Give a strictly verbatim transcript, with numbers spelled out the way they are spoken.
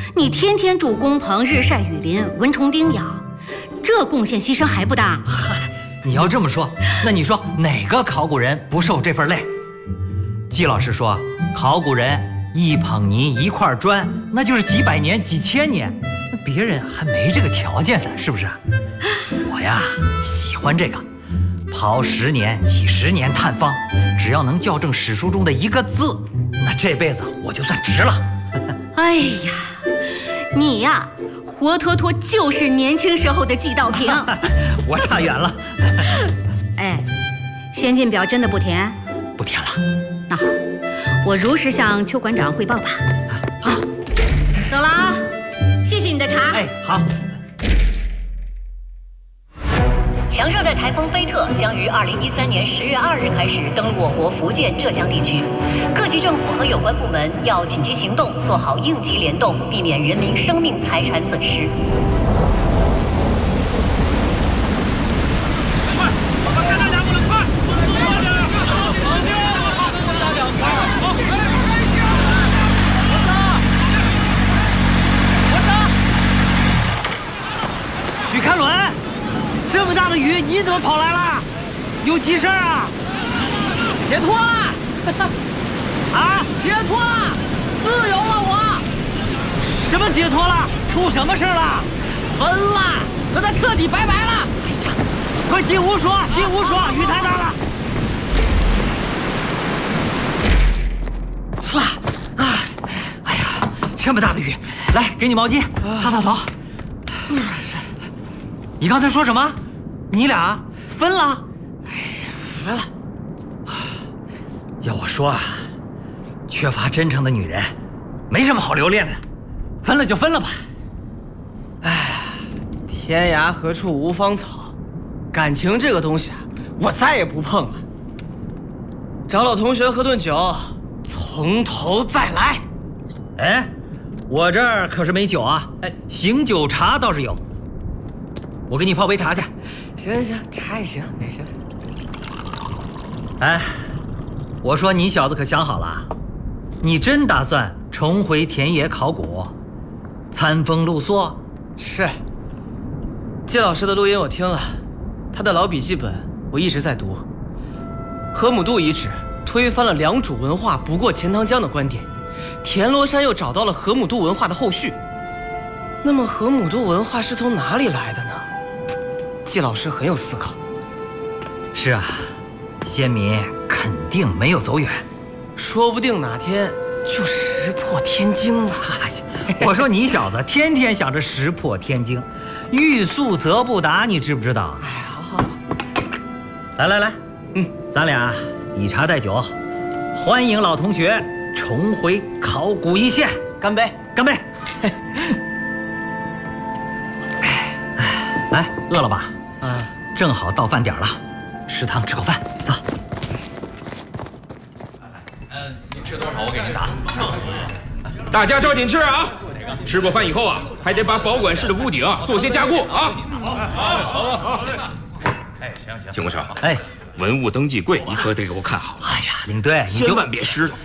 你天天住工棚，日晒雨淋，蚊虫叮咬，这贡献牺牲还不大？ 嗨，你要这么说，那你说哪个考古人不受这份累？季老师说，考古人一捧泥一块砖，那就是几百年、几千年，那别人还没这个条件呢，是不是？我呀，喜欢这个，刨十年、几十年探方，只要能校正史书中的一个字，那这辈子我就算值了。 哎呀，你呀，活脱脱就是年轻时候的季道平。 我差远了。 哎，先进表真的不填？ 不填了。 那好，我如实向邱馆长汇报吧。好，走了啊，谢谢你的茶。 哎，好。 强热带台风菲特将于二零一三年十月二日开始登陆我国福建、浙江地区，各级政府和有关部门要紧急行动，做好应急联动，避免人民生命财产损失。 快，把山大家过来，快！快点！加两块！好，我杀！我杀！ 许开伦。这么大的雨，你怎么跑来了？有急事啊？ 解脱了！ 啊！ 解脱了！自由了我！ 什么解脱了？出什么事了？ 分了，和他彻底拜拜了！ 哎呀，快进屋说，进屋说，雨太大了。唰！啊！哎呀，这么大的雨，来，给你毛巾，擦擦头。你刚才说什么？你俩分了？哎呀，分了。要我说啊，缺乏真诚的女人，没什么好留恋的，分了就分了吧。 哎，天涯何处无芳草，感情这个东西啊，我再也不碰了。找老同学喝顿酒，从头再来。 哎，我这儿可是没酒啊，哎，醒酒茶倒是有。我给你泡杯茶去。 行行行，茶也行也行。 哎，我说你小子可想好了，你真打算重回田野考古，餐风露宿？ 是。季老师的录音我听了，他的老笔记本我一直在读。河姆渡遗址推翻了良渚文化不过钱塘江的观点，田螺山又找到了河姆渡文化的后续。那么河姆渡文化是从哪里来的呢？季老师很有思考。 是啊，先民肯定没有走远， 说不定哪天就石破天惊了。 我说你小子天天想着石破天惊，欲速则不达，你知不知道？ 哎，好好好， 来来来， 嗯， 咱俩以茶代酒，欢迎老同学重回考古一线， 干杯！ 干杯！哎，饿了吧？ 啊， 正好到饭点了，食堂吃口饭，走。 嗯，您吃多少我给您打。大家抓紧吃啊！吃过饭以后啊，还得把保管室的屋顶啊做些加固啊。好，好嘞。哎，行行。景国成， 哎， 文物登记柜你可得给我看好。 哎呀，领队，你就千万别失了。